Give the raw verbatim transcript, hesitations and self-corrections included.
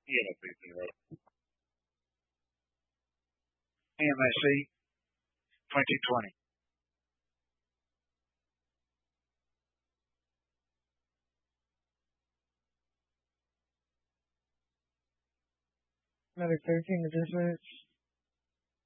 Yeah, that's basically right. E M S C twenty twenty. Medic thirteen to dispatch.